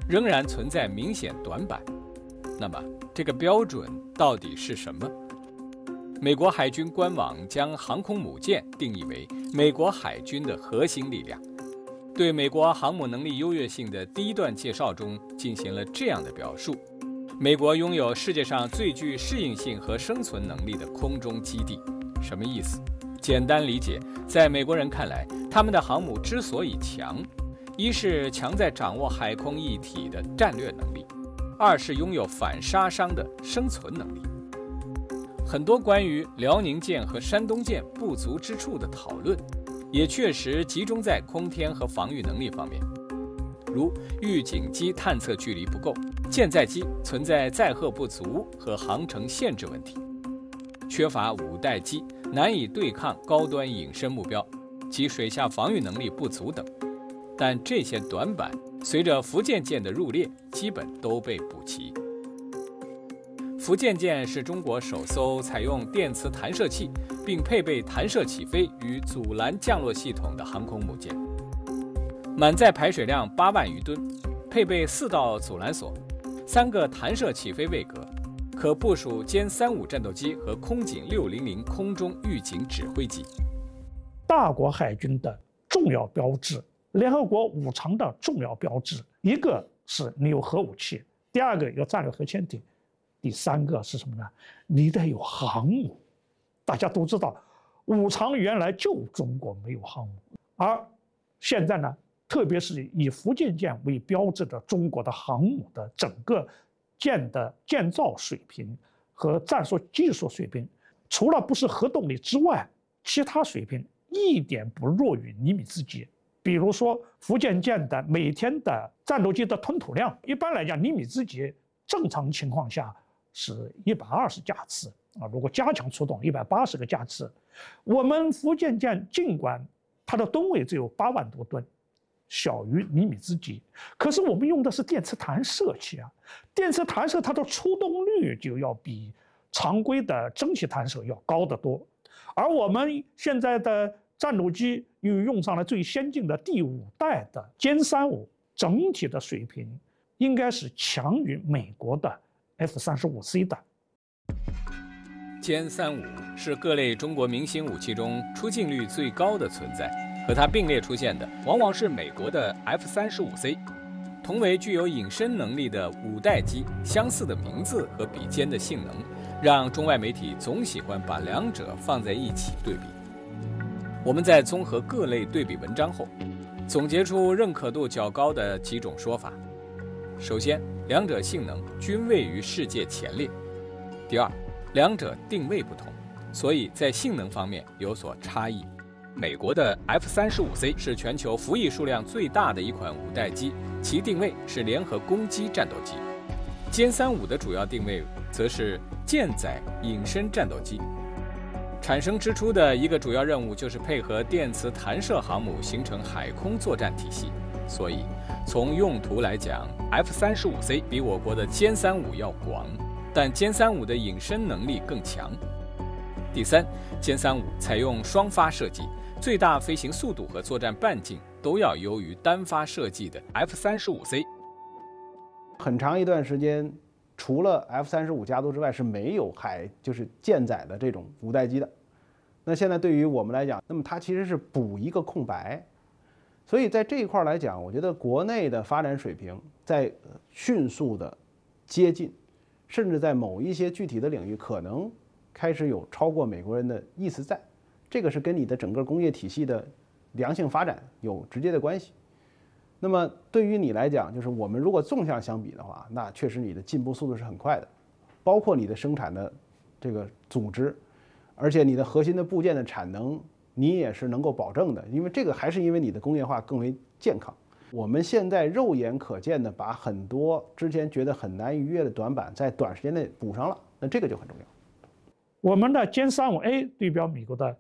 仍然存在明显短板。那么，这个标准到底是什么？美国海军官网将航空母舰定义为美国海军的核心力量。对美国航母能力优越性的第一段介绍中进行了这样的表述：美国拥有世界上最具适应性和生存能力的空中基地。什么意思？简单理解，在美国人看来，他们的航母之所以强，一是强在掌握海空一体的战略能力，二是拥有反杀伤的生存能力。很多关于辽宁舰和山东舰不足之处的讨论，也确实集中在空天和防御能力方面，如预警机探测距离不够，舰载机存在载荷不足和航程限制问题，缺乏五代机，难以对抗高端隐身目标，及水下防御能力不足等。但这些短板随着福建舰的入列，基本都被补齐。福建舰是中国首艘采用电磁弹射器并配备弹射起飞与阻拦降落系统的航空母舰，满载排水量8万余吨，配备4道阻拦索，3个弹射起飞位格，可部署歼35战斗机和空警600空中预警指挥机。 大国海军的重要标志，联合国5常的重要标志，一个是你有核武器，第二个有战略核潜艇，第三个是什么呢？你得有航母。大家都知道，5常原来就中国没有航母，而现在呢，特别是以福建舰为标志的中国的航母的整个舰的建造水平和战术技术水平，除了不是核动力之外，其他水平一点不弱于尼米兹级。比如说福建舰的每天的战斗机的吞吐量，一般来讲尼米兹级正常情况下是120架次啊，如果加强出动180个架次。我们福建舰尽管它的吨位只有8万多吨，小于尼米兹级，可是我们用的是电磁弹射器啊，电磁弹射它的出动率就要比常规的蒸汽弹射要高得多。而我们现在的战斗机又用上了最先进的第5代的歼35，整体的水平应该是强于美国的 F-35C 的。 歼35是各类中国明星武器中出镜率最高的存在，和它并列出现的往往是美国的 F-35C。同为具有隐身能力的5代机，相似的名字和比肩的性能，让中外媒体总喜欢把两者放在一起对比。我们在综合各类对比文章后，总结出认可度较高的几种说法。首先，两者性能均位于世界前列。第二，两者定位不同，所以在性能方面有所差异。美国的 F-35C 是全球服役数量最大的一款5代机，其定位是联合攻击战斗机。歼35的主要定位则是舰载隐身战斗机。产生之初的一个主要任务就是配合电磁弹射航母形成海空作战体系，所以从用途来讲 ，F-35C 比我国的歼35要广，但歼35的隐身能力更强。第三，歼35采用双发射计，最大飞行速度和作战半径都要优于单发射计的 F-35C。 很长一段时间，除了 F-35加多之外，是没有就是舰载的这种5代机的。那现在对于我们来讲，那么它其实是补一个空白。所以在这一块来讲，我觉得国内的发展水平在迅速的接近，甚至在某一些具体的领域可能开始有超过美国人的意思在。这个是跟你的整个工业体系的良性发展有直接的关系。那么对于你来讲，就是我们如果纵向相比的话，那确实你的进步速度是很快的，包括你的生产的这个组织，而且你的核心的部件的产能，你也是能够保证的，因为这个还是因为你的工业化更为健康。我们现在肉眼可见的把很多之前觉得很难逾越的短板，在短时间内补上了，那这个就很重要。 我们的歼35A 对标美国的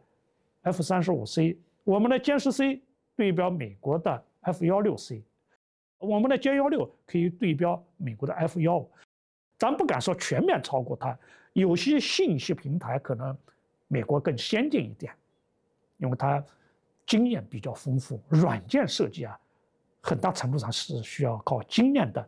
F-35C， 我们的歼10C 对标美国的 F-16C， 我们的歼16可以对标美国的 F-15。咱不敢说全面超过它，有些信息平台可能美国更先进一点，因为它经验比较丰富，软件设计啊，很大程度上是需要靠经验的